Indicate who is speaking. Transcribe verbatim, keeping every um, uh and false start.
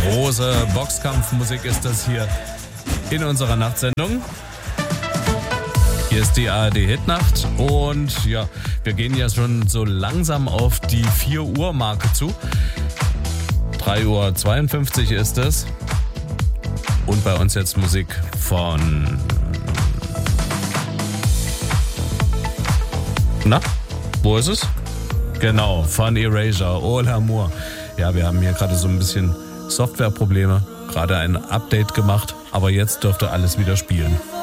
Speaker 1: Große Boxkampfmusik ist das hier in unserer Nachtsendung. Hier ist die A R D Hitnacht und ja, wir gehen ja schon so langsam auf die vier Uhr Marke zu. drei Uhr zweiundfünfzig ist es. Und bei uns jetzt Musik von... Na, wo ist es? Genau, von Erasure, Oh l'amour. Ja, wir haben hier gerade so ein bisschen Softwareprobleme, gerade ein Update gemacht, aber jetzt dürfte alles wieder spielen.